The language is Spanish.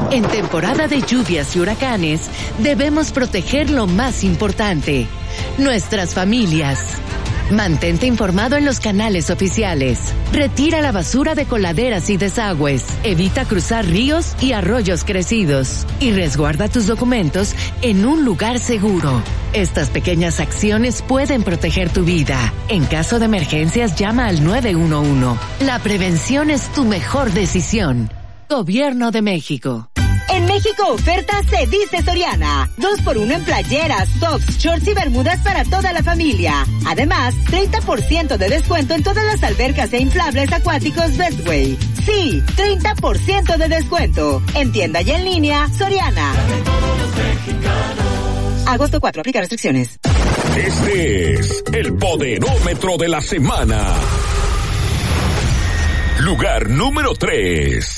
En temporada de lluvias y huracanes, debemos proteger lo más importante, nuestras familias. Mantente informado en los canales oficiales. Retira la basura de coladeras y desagües. Evita cruzar ríos y arroyos crecidos. Y resguarda tus documentos en un lugar seguro. Estas pequeñas acciones pueden proteger tu vida. En caso de emergencias, llama al 911. La prevención es tu mejor decisión. Gobierno de México. En México oferta se dice Soriana. 2x1 en playeras, tops, shorts y bermudas para toda la familia. Además, 30% de descuento en todas las albercas e inflables acuáticos Bestway. Sí, 30% de descuento. En tienda y en línea, Soriana. Agosto 4, aplica restricciones. Este es el Poderómetro de la semana. Lugar número 3.